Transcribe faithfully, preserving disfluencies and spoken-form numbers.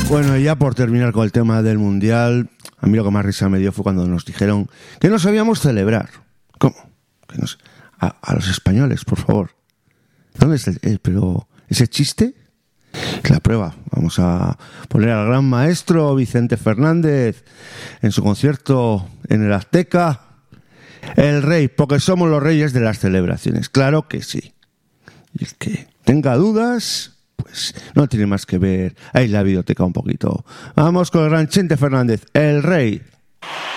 Bueno, y ya por terminar con el tema del Mundial, a mí lo que más risa me dio fue cuando nos dijeron que no sabíamos celebrar. ¿Cómo? Que no, a, a los españoles, por favor. ¿Dónde está el, eh, pero ese chiste? La prueba. Vamos a poner al gran maestro Vicente Fernández en su concierto en el Azteca. El rey, porque somos los reyes de las celebraciones. Claro que sí. Y el que tenga dudas, pues no tiene más que ver ahí la videoteca un poquito. Vamos con el gran Chente Fernández, el rey.